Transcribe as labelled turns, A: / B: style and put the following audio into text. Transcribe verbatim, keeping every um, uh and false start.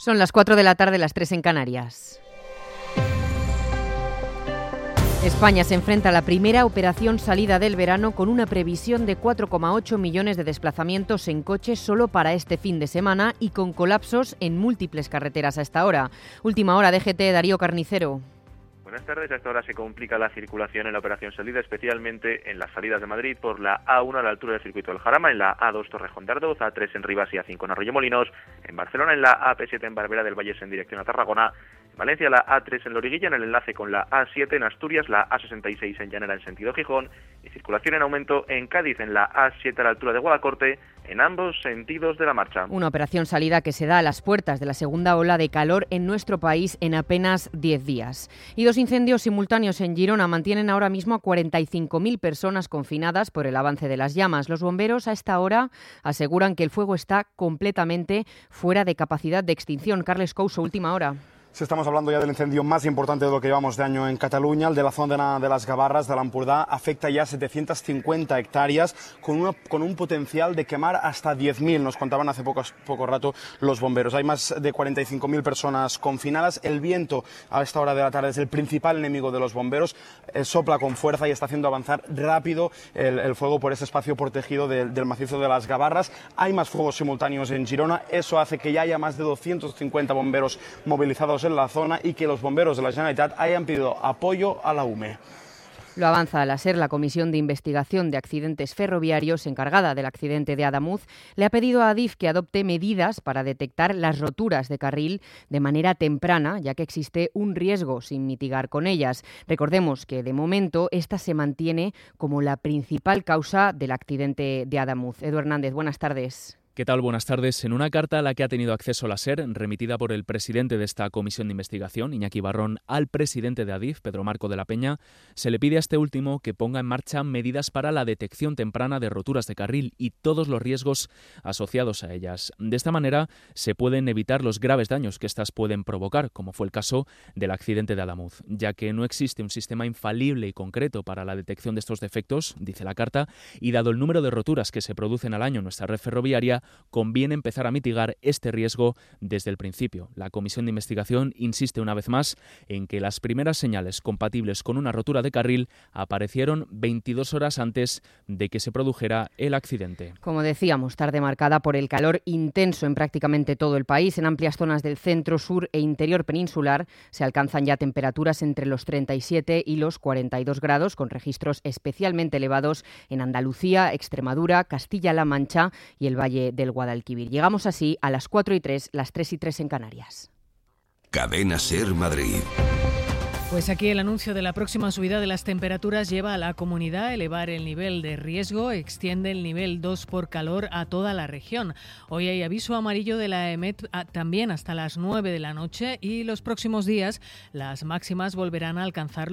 A: Son las cuatro de la tarde, las tres en Canarias. España se enfrenta a la primera operación salida del verano con una previsión de cuatro coma ocho millones de desplazamientos en coche solo para este fin de semana y con colapsos en múltiples carreteras a esta hora. Última hora, D G T, Darío Carnicero.
B: Buenas tardes. A esta hora se complica la circulación en la operación salida, especialmente en las salidas de Madrid por la A uno a la altura del circuito del Jarama, en la A dos Torrejón de Ardoz, A tres en Rivas y A cinco en Arroyomolinos, en Barcelona en la A P siete en Barberá del Vallés en dirección a Tarragona, en Valencia la A tres en Loriguilla en el enlace con la A siete, en Asturias la A sesenta y seis en Llanera en sentido Gijón y circulación en aumento en Cádiz en la A siete a la altura de Guadacorte en ambos sentidos de la marcha.
A: Una operación salida que se da a las puertas de la segunda ola de calor en nuestro país en apenas diez días. Y dos incendios simultáneos en Girona mantienen ahora mismo a cuarenta y cinco mil personas confinadas por el avance de las llamas. Los bomberos a esta hora aseguran que el fuego está completamente fuera de capacidad de extinción. Carles Couso, última hora.
C: Sí, estamos hablando ya del incendio más importante de lo que llevamos de año en Cataluña, el de la zona de las Gavarras, de l'Empordà, afecta ya setecientas cincuenta hectáreas con, una, con un potencial de quemar hasta diez mil, nos contaban hace poco, poco rato los bomberos. Hay más de cuarenta y cinco mil personas confinadas. El viento a esta hora de la tarde es el principal enemigo de los bomberos, eh, sopla con fuerza y está haciendo avanzar rápido el, el fuego por ese espacio protegido de, del macizo de las Gavarras. Hay más fuegos simultáneos en Girona, eso hace que ya haya más de doscientos cincuenta bomberos movilizados en la zona y que los bomberos de la Generalitat hayan pedido apoyo a la U M E.
A: Lo avanza la SER, la Comisión de Investigación de Accidentes Ferroviarios, encargada del accidente de Adamuz, le ha pedido a Adif que adopte medidas para detectar las roturas de carril de manera temprana, ya que existe un riesgo sin mitigar con ellas. Recordemos que, de momento, esta se mantiene como la principal causa del accidente de Adamuz. Edu Hernández, buenas tardes.
D: ¿Qué tal? Buenas tardes. En una carta a la que ha tenido acceso la SER, remitida por el presidente de esta comisión de investigación, Iñaki Barrón, al presidente de Adif, Pedro Marco de la Peña, se le pide a este último que ponga en marcha medidas para la detección temprana de roturas de carril y todos los riesgos asociados a ellas. De esta manera se pueden evitar los graves daños que éstas pueden provocar, como fue el caso del accidente de Adamuz, ya que no existe un sistema infalible y concreto para la detección de estos defectos, dice la carta, y dado el número de roturas que se producen al año en nuestra red ferroviaria, conviene empezar a mitigar este riesgo desde el principio. La comisión de investigación insiste una vez más en que las primeras señales compatibles con una rotura de carril aparecieron veintidós horas antes de que se produjera el accidente.
A: Como decíamos, tarde marcada por el calor intenso en prácticamente todo el país. En amplias zonas del centro, sur e interior peninsular se alcanzan ya temperaturas entre los treinta y siete y los cuarenta y dos grados, con registros especialmente elevados en Andalucía, Extremadura, Castilla-La Mancha y el Valle del Guadalquivir. Llegamos así a las cuatro y tres, las tres y tres en Canarias.
E: Cadena SER Madrid.
F: Pues aquí el anuncio de la próxima subida de las temperaturas lleva a la comunidad a elevar el nivel de riesgo, extiende el nivel dos por calor a toda la región. Hoy hay aviso amarillo de la EMET también hasta las nueve de la noche y los próximos días las máximas volverán a alcanzar